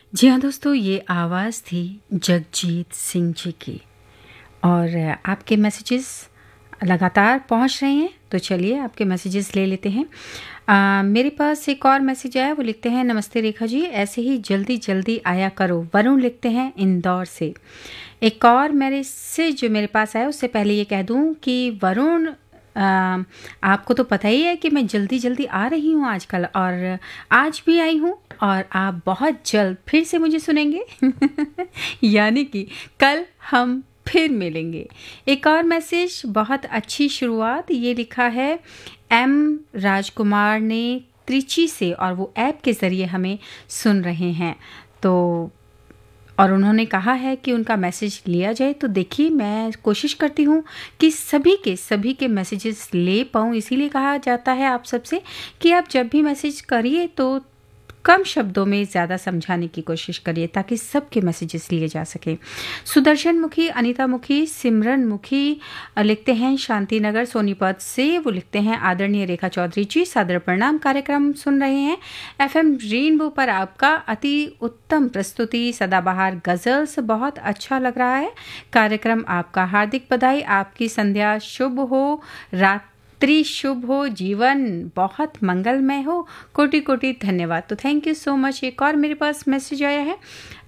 जी हाँ दोस्तों, ये आवाज़ थी जगजीत सिंह जी की और आपके मैसेजेस लगातार पहुंच रहे हैं। तो चलिए आपके मैसेजेस ले लेते हैं। मेरे पास एक और मैसेज आया, वो लिखते हैं, नमस्ते रेखा जी, ऐसे ही जल्दी जल्दी आया करो। वरुण लिखते हैं इंदौर से। एक और मैसेज जो मेरे पास आया, उससे पहले ये कह दूं कि वरुण, आपको तो पता ही है कि मैं जल्दी जल्दी आ रही हूँ आजकल, और आज भी आई हूँ और आप बहुत जल्द फिर से मुझे सुनेंगे यानी कि कल हम फिर मिलेंगे। एक और मैसेज, बहुत अच्छी शुरुआत, ये लिखा है एम राजकुमार ने त्रिची से, और वो ऐप के ज़रिए हमें सुन रहे हैं। तो और उन्होंने कहा है कि उनका मैसेज लिया जाए। तो देखिए, मैं कोशिश करती हूँ कि सभी के मैसेजेस ले पाऊँ। इसीलिए कहा जाता है आप सबसे कि आप जब भी मैसेज करिए तो कम शब्दों में ज़्यादा समझाने की कोशिश करिए, ताकि सबके मैसेजेस लिए जा सके। सुदर्शन मुखी, अनीता मुखी, सिमरन मुखी लिखते हैं शांति नगर सोनीपत से। वो लिखते हैं, आदरणीय रेखा चौधरी जी, सादर प्रणाम। कार्यक्रम सुन रहे हैं एफएम रेनबो पर, आपका अति उत्तम प्रस्तुति सदाबहार गजल्स बहुत अच्छा लग रहा है कार्यक्रम। आपका हार्दिक बधाई, आपकी संध्या शुभ हो, रात्रि शुभ हो, जीवन बहुत मंगलमय हो, कोटि कोटि धन्यवाद। तो थैंक यू सो मच। एक और मेरे पास मैसेज आया है,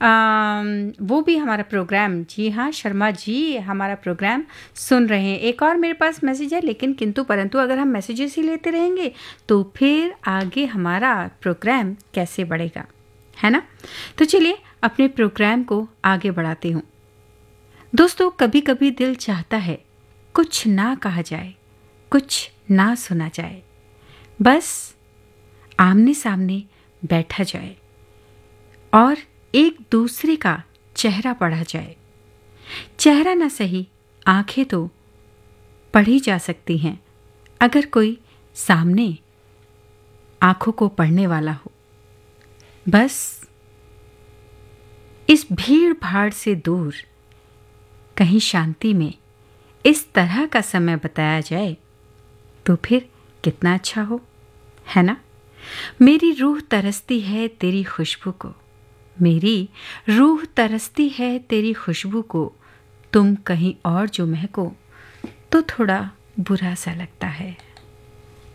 वो भी हमारा प्रोग्राम, जी हाँ शर्मा जी हमारा प्रोग्राम सुन रहे हैं। एक और मेरे पास मैसेज है, लेकिन किंतु परंतु अगर हम मैसेजेस ही लेते रहेंगे तो फिर आगे हमारा प्रोग्राम कैसे बढ़ेगा, है ना। तो चलिए अपने प्रोग्राम को आगे बढ़ाती हूँ। दोस्तों, कभी कभी दिल चाहता है कुछ ना कहा जाए, कुछ ना सुना जाए, बस आमने सामने बैठा जाए और एक दूसरे का चेहरा पढ़ा जाए। चेहरा ना सही, आंखें तो पढ़ी जा सकती हैं, अगर कोई सामने आंखों को पढ़ने वाला हो। बस इस भीड़ भाड़ से दूर कहीं शांति में इस तरह का समय बताया जाए तो फिर कितना अच्छा हो, है ना। मेरी रूह तरसती है तेरी खुशबू को, मेरी रूह तरसती है तेरी खुशबू को, तुम कहीं और जो महको तो थोड़ा बुरा सा लगता है।